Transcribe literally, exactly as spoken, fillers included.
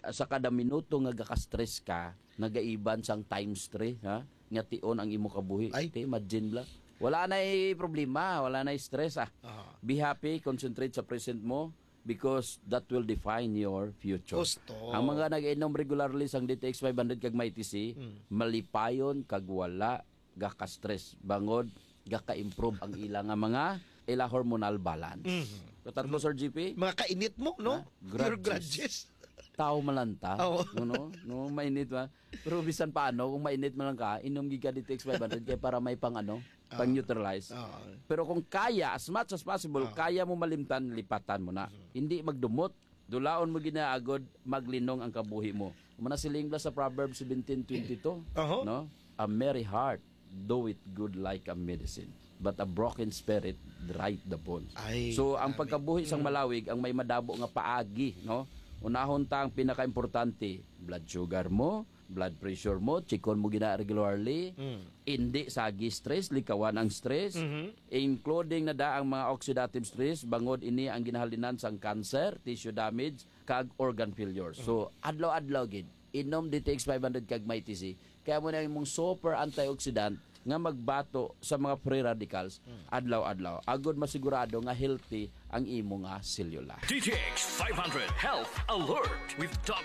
sa kada minuto nga gaka-stress ka, nagaiban sang times three, ha? Nga tion ang imo kabuhi. Ay. Te, imagine bla. Wala na problema, wala na stress ah. Ah. Be happy, concentrate sa present mo because that will define your future. Gusto. Ang mga nag-inom regularly sang D T X five hundred kag may T C, Mm. malipayon kag wala gaka-stress, bangod gaka-improve ang ilang nga mga ila hormonal balance. Mhm. Katatlo Sir G P, Mga kainit mo, no? Ah, grudges. Your grudges. tao malanta, Oo. no, no, mainit ba? Pero bisan paano kung mainit man lang ka, inom giga D T X five hundred kaya para may pang ano, pang neutralize. Oo. Pero kung kaya, as much as possible, kaya mo malimtan, lipatan mo na. Hindi magdumot. Dulaon mo ginaagod, maglinong ang kabuhi mo. Umana siling sa Proverbs seventeen twenty-two, Oho. no? A merry heart, do it good like a medicine. But a broken spirit, dry the bones. Ay, so, ang grabe. pagkabuhi sang malawig, ang may madabo nga paagi, no? Unahon ta ang pinaka-importante, blood sugar mo, blood pressure mo, chikon mo gina regularly, Mm. hindi sagi stress, likawan ang stress, Mhm. including na da ang mga oxidative stress, bangod ini ang ginahalinan sang cancer, tissue damage, kag organ failure. So, adlaw-adlaw gid, inom D T X five hundred kag may T C, kaya mo na imong super antioxidant nga magbato sa mga free radicals adlaw-adlaw. Agod masigurado nga healthy ang imo nga selula. D T X five hundred Health Alert with Doc